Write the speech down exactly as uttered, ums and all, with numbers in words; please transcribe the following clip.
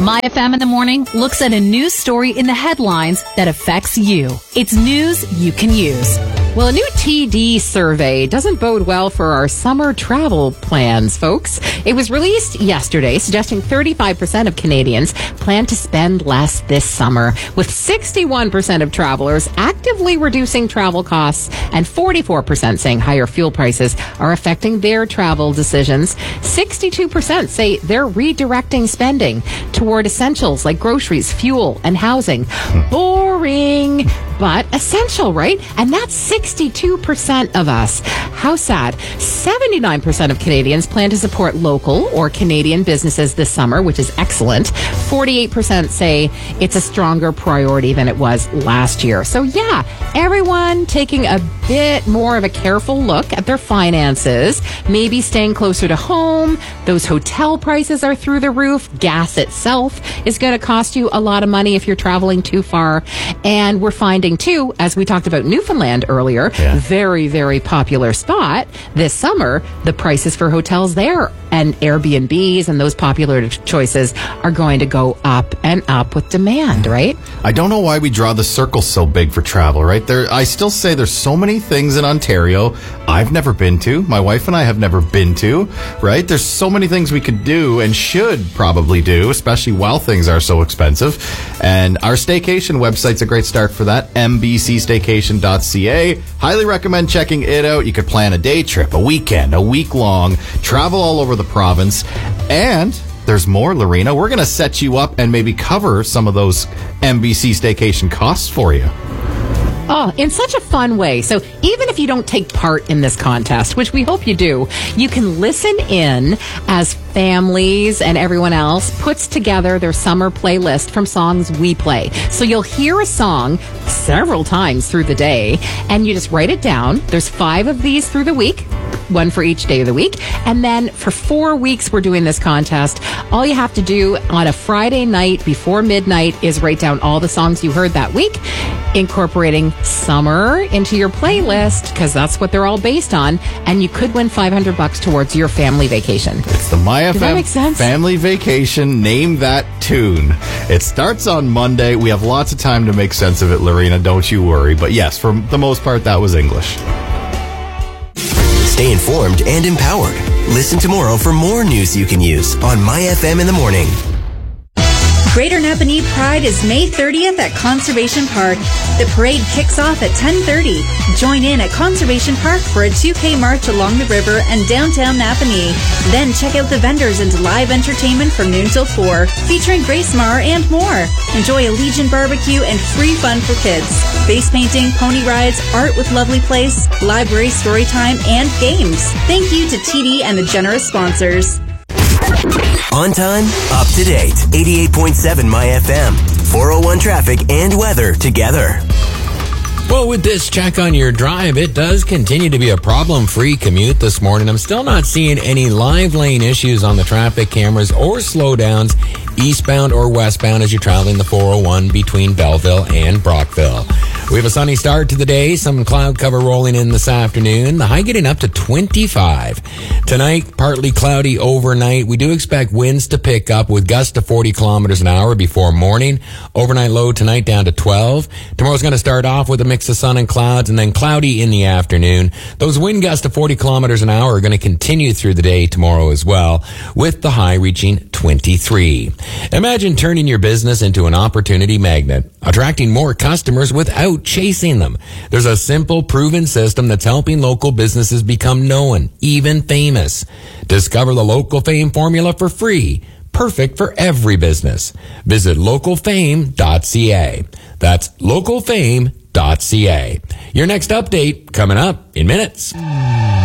My F M in the Morning looks at a news story in the headlines that affects you. It's news you can use. Well, a new T D survey doesn't bode well for our summer travel plans, folks. It was released yesterday, suggesting thirty-five percent of Canadians plan to spend less this summer, with sixty-one percent of travelers actively reducing travel costs and forty-four percent saying higher fuel prices are affecting their travel decisions. sixty-two percent say they're redirecting spending toward essentials like groceries, fuel, and housing. Boring, but essential, right? And that's sixty-two percent of us. How sad. seventy-nine percent of Canadians plan to support local or Canadian businesses this summer, which is excellent. forty-eight percent say it's a stronger priority than it was last year. So yeah, everyone taking a bit more of a careful look at their finances, maybe staying closer to home. Those hotel prices are through the roof. Gas itself is going to cost you a lot of money if you're traveling too far. And we're finding too, as we talked about Newfoundland earlier, yeah. very, very popular spot this summer. The prices for hotels there and Airbnbs and those popular choices are going to go up and up with demand, right? I don't know why we draw the circle so big for travel, right? There, I still say there's so many things in Ontario I've never been to. My wife and I have never been to, right? There's so many things we could do and should probably do, especially while things are so expensive. And our staycation website's a great start for that, m b c staycation dot c a. Highly recommend checking it out. You could plan a day trip, a weekend, a week long, travel all over the province. And there's more, Lorena. We're going to set you up and maybe cover some of those M B C staycation costs for you. Oh, in such a fun way. So even if you don't take part in this contest, which we hope you do, you can listen in as families and everyone else puts together their summer playlist from songs we play. So you'll hear a song several times through the day, and you just write it down. There's five of these through the week, one for each day of the week. And then for four weeks, we're doing this contest. All you have to do on a Friday night before midnight is write down all the songs you heard that week, incorporating summer into your playlist, because that's what they're all based on. And you could win five hundred bucks towards your family vacation. It's the My Does F that M make sense? Family Vacation. Name that tune. It starts on Monday. We have lots of time to make sense of it, Lorena. Don't you worry. But yes, for the most part, that was English. Stay informed and empowered. Listen tomorrow for more news you can use on My F M in the Morning. Greater Napanee Pride is May thirtieth at Conservation Park. The parade kicks off at ten thirty. Join in at Conservation Park for a two K march along the river and downtown Napanee. Then check out the vendors and live entertainment from noon till four, featuring Grace Marr and more. Enjoy a Legion barbecue and free fun for kids. Face painting, pony rides, art with Lovely Place, library story time, and games. Thank you to T D and the generous sponsors. On time, up to date. eighty-eight point seven My F M. four oh one traffic and weather together. Well, with this check on your drive, it does continue to be a problem-free commute this morning. I'm still not seeing any live lane issues on the traffic cameras or slowdowns eastbound or westbound as you're traveling the four oh one between Belleville and Brockville. We have a sunny start to the day, some cloud cover rolling in this afternoon, the high getting up to twenty-five. Tonight, partly cloudy overnight. We do expect winds to pick up with gusts to forty kilometers an hour before morning. Overnight low tonight down to twelve. Tomorrow's going to start off with a mix of sun and clouds and then cloudy in the afternoon. Those wind gusts to forty kilometers an hour are going to continue through the day tomorrow as well, with the high reaching twenty-three. Imagine turning your business into an opportunity magnet, attracting more customers without chasing them. There's a simple, proven system that's helping local businesses become known, even famous. Discover the Local Fame formula for free. Perfect for every business. Visit local fame dot c a. That's local fame dot c a. Your next update coming up in minutes.